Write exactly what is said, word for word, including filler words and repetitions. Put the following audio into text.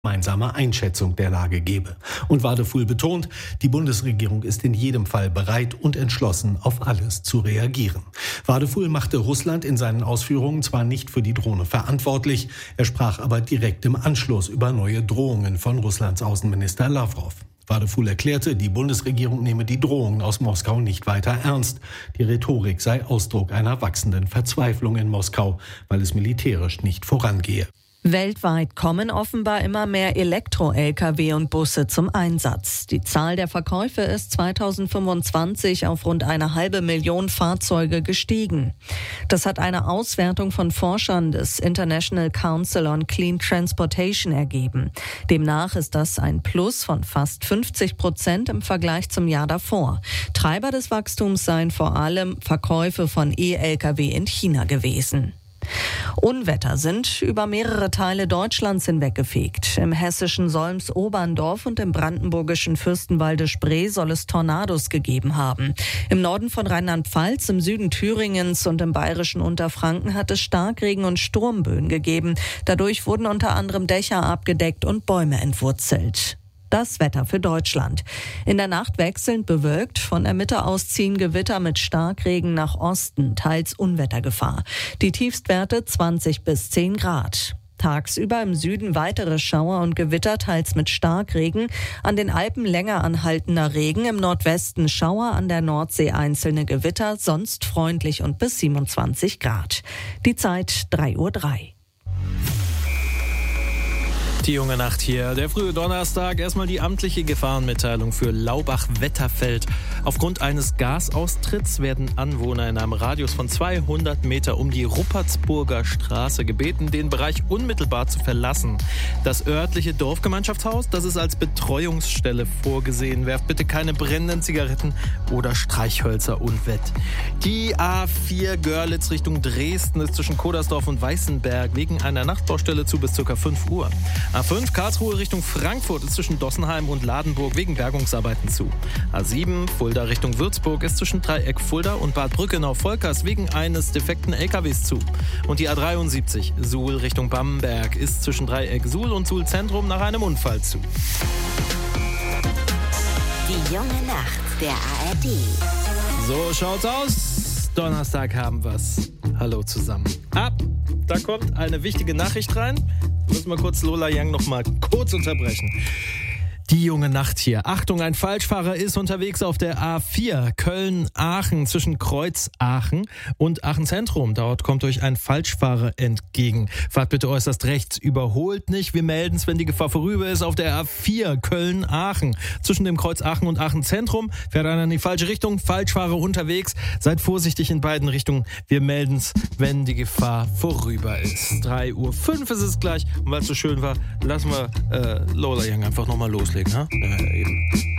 gemeinsame Einschätzung der Lage gebe. Und Wadefuhl betont, die Bundesregierung ist in jedem Fall bereit und entschlossen, auf alles zu reagieren. Wadefuhl machte Russland in seinen Ausführungen zwar nicht für die Drohne verantwortlich, er sprach aber direkt im Anschluss über neue Drohungen von Russlands Außenminister Lawrow. Wadefuhl erklärte, die Bundesregierung nehme die Drohungen aus Moskau nicht weiter ernst. Die Rhetorik sei Ausdruck einer wachsenden Verzweiflung in Moskau, weil es militärisch nicht vorangehe. Weltweit kommen offenbar immer mehr Elektro-L K W und Busse zum Einsatz. Die Zahl der Verkäufe ist zweitausendfünfundzwanzig auf rund eine halbe Million Fahrzeuge gestiegen. Das hat eine Auswertung von Forschern des International Council on Clean Transportation ergeben. Demnach ist das ein Plus von fast fünfzig Prozent im Vergleich zum Jahr davor. Treiber des Wachstums seien vor allem Verkäufe von E-L K W in China gewesen. Unwetter sind über mehrere Teile Deutschlands hinweggefegt. Im hessischen Solms-Oberndorf und im brandenburgischen Fürstenwalde-Spree soll es Tornados gegeben haben. Im Norden von Rheinland-Pfalz, im Süden Thüringens und im bayerischen Unterfranken hat es Starkregen und Sturmböen gegeben. Dadurch wurden unter anderem Dächer abgedeckt und Bäume entwurzelt. Das Wetter für Deutschland. In der Nacht wechselnd bewölkt, von der Mitte aus ziehen Gewitter mit Starkregen nach Osten, teils Unwettergefahr. Die Tiefstwerte zwanzig bis zehn Grad. Tagsüber im Süden weitere Schauer und Gewitter, teils mit Starkregen. An den Alpen länger anhaltender Regen, im Nordwesten Schauer, an der Nordsee einzelne Gewitter, sonst freundlich und bis siebenundzwanzig Grad. Die Zeit drei Uhr drei. Die junge Nacht hier, der frühe Donnerstag. Erstmal die amtliche Gefahrenmitteilung für Laubach-Wetterfeld. Aufgrund eines Gasaustritts werden Anwohner in einem Radius von zweihundert Meter um die Ruppertsburger Straße gebeten, den Bereich unmittelbar zu verlassen. Das örtliche Dorfgemeinschaftshaus, das ist als Betreuungsstelle vorgesehen. Werft bitte keine brennenden Zigaretten oder Streichhölzer unwett. Die A vier Görlitz Richtung Dresden ist zwischen Kodersdorf und Weißenberg wegen einer Nachtbaustelle zu bis ca. fünf Uhr. A fünf Karlsruhe Richtung Frankfurt ist zwischen Dossenheim und Ladenburg wegen Bergungsarbeiten zu. A sieben Fulda Richtung Würzburg ist zwischen Dreieck Fulda und Bad Brückenau-Volkers wegen eines defekten L K Ws zu. Und die A dreiundsiebzig Suhl Richtung Bamberg ist zwischen Dreieck Suhl und Suhl Zentrum nach einem Unfall zu. Die junge Nacht der A R D. So schaut's aus. Donnerstag haben wir's. Hallo zusammen. Ab, da kommt eine wichtige Nachricht rein. Müssen wir kurz Lola Young noch mal kurz unterbrechen. Die junge Nacht hier. Achtung, ein Falschfahrer ist unterwegs auf der A vier Köln-Aachen zwischen Kreuz-Aachen und Aachen-Zentrum. Dort kommt euch ein Falschfahrer entgegen. Fahrt bitte äußerst rechts, überholt nicht. Wir melden es, wenn die Gefahr vorüber ist. Auf der A vier Köln-Aachen zwischen dem Kreuz Aachen und Aachen-Zentrum fährt einer in die falsche Richtung. Falschfahrer unterwegs. Seid vorsichtig in beiden Richtungen. Wir melden es, wenn die Gefahr vorüber ist. drei Uhr fünf ist es gleich. Und weil es so schön war, lassen wir äh, Lola Young einfach nochmal loslegen. Ha? Ja, eben.